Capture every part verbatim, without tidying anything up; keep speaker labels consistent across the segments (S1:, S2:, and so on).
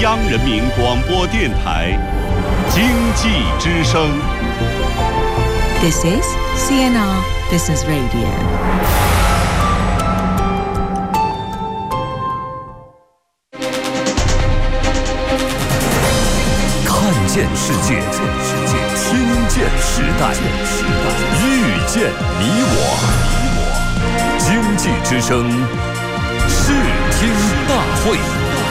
S1: 央人民广播电台经济之声。
S2: This is C N R Business Radio。
S3: 看见世界，听见时代，遇见你我。经济之声，视听大会。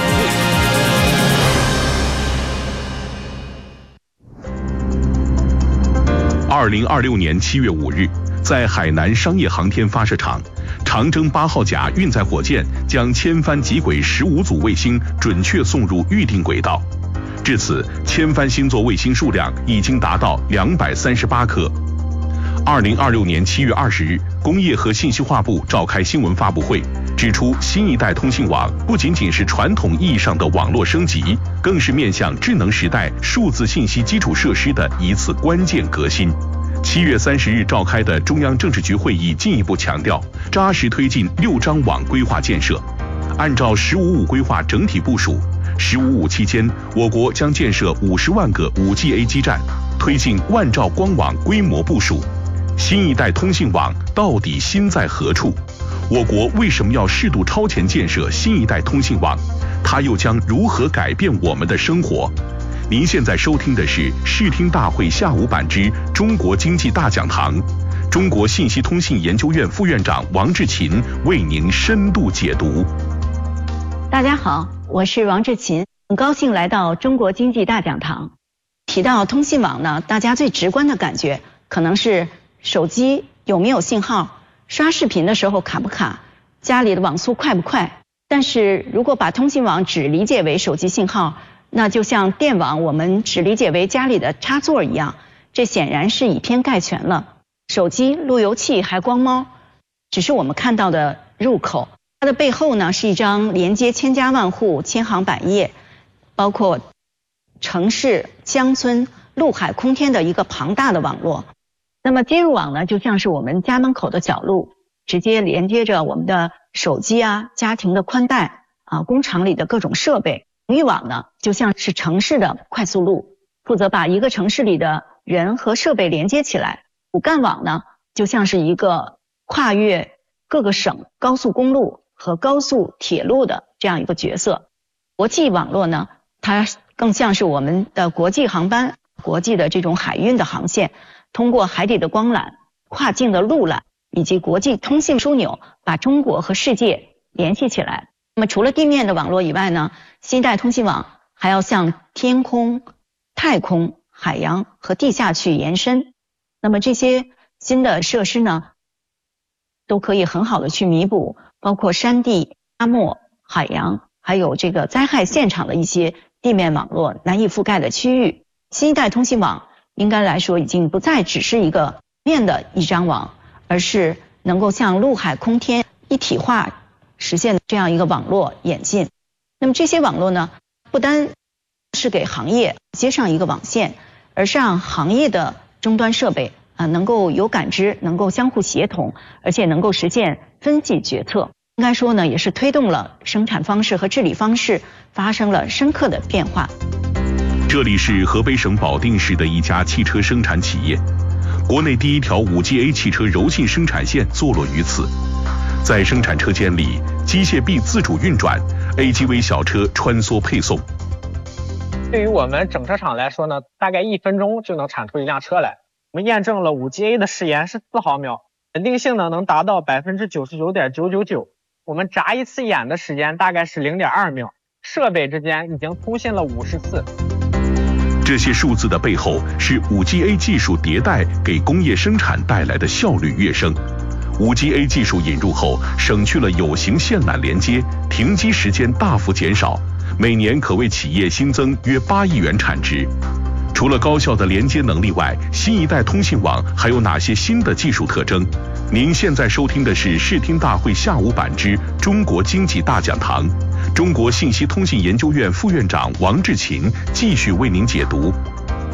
S4: 二零二六年七月五日，在海南商业航天发射场，长征八号甲运载火箭将千帆极轨十五组卫星准确送入预定轨道。至此，千帆星座卫星数量已经达到两百三十八颗。二零二六年七月二十日，工业和信息化部召开新闻发布会，指出新一代通信网不仅仅是传统意义上的网络升级，更是面向智能时代数字信息基础设施的一次关键革新。七月三十日召开的中央政治局会议进一步强调，扎实推进六张网规划建设。按照“十五五”规划整体部署，“十五五”期间，我国将建设五十万个 五 G A 基站，推进万兆光网规模部署。新一代通信网到底心在何处？我国为什么要适度超前建设新一代通信网？它又将如何改变我们的生活？您现在收听的是视听大会下午版之中国经济大讲堂，中国信息通信研究院副院长王志勤为您深度解读。
S5: 大家好，我是王志勤，很高兴来到中国经济大讲堂。提到通信网呢，大家最直观的感觉可能是手机有没有信号，刷视频的时候卡不卡，家里的网速快不快。但是如果把通信网只理解为手机信号，那就像电网我们只理解为家里的插座一样，这显然是以偏概全了。手机、路由器还光猫只是我们看到的入口，它的背后呢是一张连接千家万户、千行百业，包括城市、乡村、陆海空天的一个庞大的网络。那么接入网呢，就像是我们家门口的小路，直接连接着我们的手机啊、家庭的宽带啊、工厂里的各种设备。领域网呢，就像是城市的快速路，负责把一个城市里的人和设备连接起来。骨干网呢，就像是一个跨越各个省高速公路和高速铁路的这样一个角色。国际网络呢，它更像是我们的国际航班、国际的这种海运的航线，通过海底的光缆、跨境的陆缆以及国际通信枢纽，把中国和世界联系起来。那么除了地面的网络以外呢，新一代通信网还要向天空、太空、海洋和地下去延伸。那么这些新的设施呢，都可以很好的去弥补包括山地、沙漠、海洋还有这个灾害现场的一些地面网络难以覆盖的区域。新一代通信网应该来说已经不再只是一个面的一张网，而是能够向陆海空天一体化实现这样一个网络演进。那么这些网络呢，不单是给行业接上一个网线，而是让行业的终端设备啊能够有感知，能够相互协同，而且能够实现分级决策。应该说呢，也是推动了生产方式和治理方式发生了深刻的变化。
S4: 这里是河北省保定市的一家汽车生产企业，国内第一条 五 G A 汽车柔性生产线坐落于此。在生产车间里，机械臂自主运转 ，A G V 小车穿梭配送。
S6: 对于我们整车厂来说呢，大概一分钟就能产出一辆车来。我们验证了 五 G A 的时延是四毫秒，稳定性呢能达到 百分之九十九点九九九。我们眨一次眼的时间大概是 零点二秒，设备之间已经通信了五十次。
S4: 这些数字的背后是 五 G A 技术迭代给工业生产带来的效率跃升。五 G A 技术引入后，省去了有形线缆连接，停机时间大幅减少，每年可为企业新增约八亿元产值。除了高效的连接能力外，新一代通信网还有哪些新的技术特征？您现在收听的是视听大会下午版之中国经济大讲堂，中国信息通信研究院副院长王志勤继续为您解读